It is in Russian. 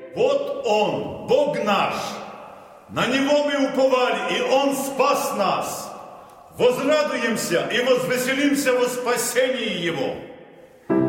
Вот Он, Бог наш. На Него мы уповали, и Он спас нас. Возрадуемся и возвеселимся во спасении Его.